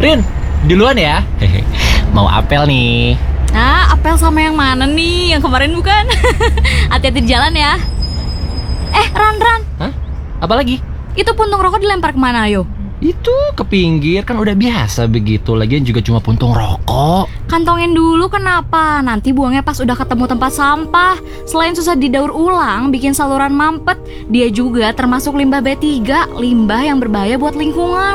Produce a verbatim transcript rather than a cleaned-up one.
Rin, duluan ya. Hehe. Mau apel nih. Nah, apel sama yang mana nih? Yang kemarin bukan? Hati-hati di jalan ya. Eh, Ran, Ran. Hah? Apa lagi? Itu puntung rokok dilempar kemana, ayo? Itu ke pinggir, kan udah biasa begitu. Lagian juga cuma puntung rokok. Kantongin dulu, kenapa? Nanti buangnya pas udah ketemu tempat sampah. Selain susah didaur ulang, bikin saluran mampet, dia juga termasuk limbah B tiga, limbah yang berbahaya buat lingkungan.